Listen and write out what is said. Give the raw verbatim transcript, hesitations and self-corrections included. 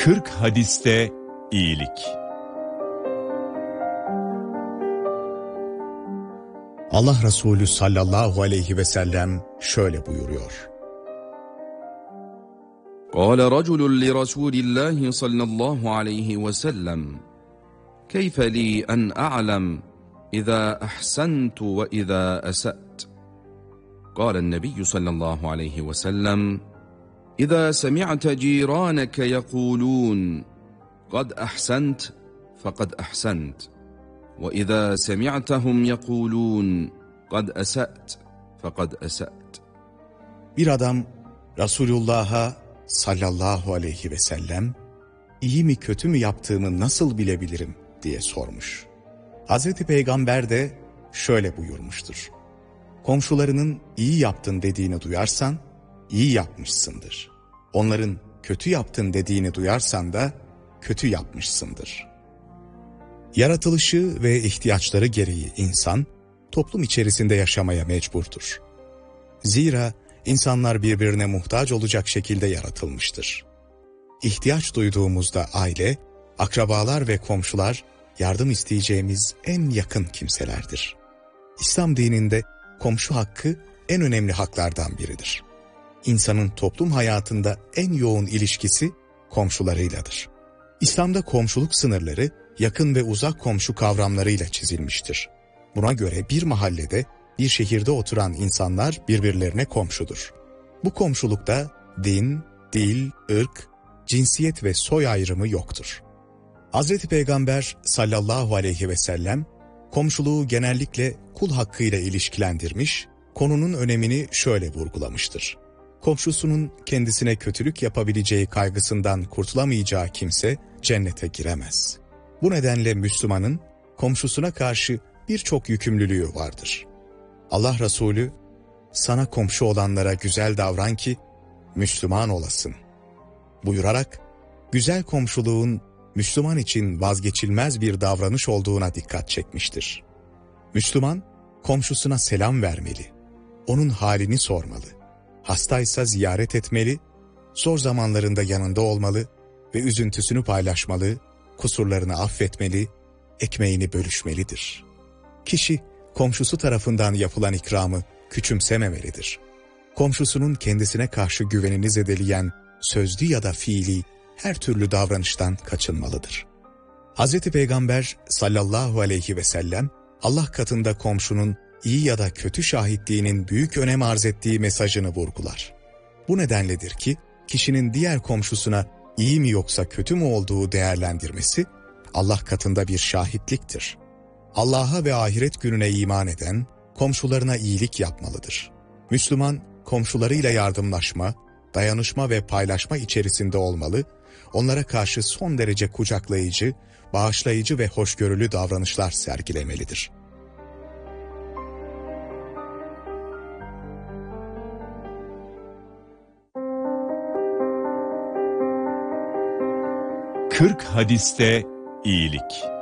kırk hadiste iyilik. Allah Resulü sallallahu aleyhi ve sellem şöyle buyuruyor. قال رجل لرسول الله صلى الله عليه وسلم كيف لي أن أعلم إذا أحسنت وإذا أسأت قال النبي صلى الله عليه وسلم إذا سمعت جيرانك يقولون قد أحسنت فقد أحسنت وإذا سمعتهم يقولون قد أسأت فقد أسأت. Bir adam Resulullah'a sallallahu aleyhi ve sellem iyi mi kötü mü yaptığımı nasıl bilebilirim diye sormuş. Hazreti Peygamber de şöyle buyurmuştur. Komşularının iyi yaptın dediğini duyarsan iyi yapmışsındır. Onların kötü yaptın dediğini duyarsan da kötü yapmışsındır. Yaratılışı ve ihtiyaçları gereği insan toplum içerisinde yaşamaya mecburdur. Zira insanlar birbirine muhtaç olacak şekilde yaratılmıştır. İhtiyaç duyduğumuzda aile, akrabalar ve komşular yardım isteyeceğimiz en yakın kimselerdir. İslam dininde komşu hakkı en önemli haklardan biridir. İnsanın toplum hayatında en yoğun ilişkisi komşularıyladır. İslam'da komşuluk sınırları yakın ve uzak komşu kavramlarıyla çizilmiştir. Buna göre bir mahallede, bir şehirde oturan insanlar birbirlerine komşudur. Bu komşulukta din, dil, ırk, cinsiyet ve soy ayrımı yoktur. Hazreti Peygamber sallallahu aleyhi ve sellem komşuluğu genellikle kul hakkıyla ilişkilendirmiş, konunun önemini şöyle vurgulamıştır. Komşusunun kendisine kötülük yapabileceği kaygısından kurtulamayacağı kimse cennete giremez. Bu nedenle Müslümanın komşusuna karşı birçok yükümlülüğü vardır. Allah Resulü, sana komşu olanlara güzel davran ki Müslüman olasın buyurarak, güzel komşuluğun Müslüman için vazgeçilmez bir davranış olduğuna dikkat çekmiştir. Müslüman, komşusuna selam vermeli, onun halini sormalı, hastaysa ziyaret etmeli, zor zamanlarında yanında olmalı ve üzüntüsünü paylaşmalı, kusurlarını affetmeli, ekmeğini bölüşmelidir. Kişi, komşusu tarafından yapılan ikramı küçümsememelidir. Komşusunun kendisine karşı güvenini zedeleyen sözlü ya da fiili her türlü davranıştan kaçınmalıdır. Hazreti Peygamber sallallahu aleyhi ve sellem Allah katında komşunun iyi ya da kötü şahitliğinin büyük önem arz ettiği mesajını vurgular. Bu nedenledir ki kişinin diğer komşusuna iyi mi yoksa kötü mü olduğu değerlendirmesi Allah katında bir şahitliktir. Allah'a ve ahiret gününe iman eden komşularına iyilik yapmalıdır. Müslüman komşularıyla yardımlaşma, dayanışma ve paylaşma içerisinde olmalı, onlara karşı son derece kucaklayıcı, bağışlayıcı ve hoşgörülü davranışlar sergilemelidir. kırk hadiste iyilik.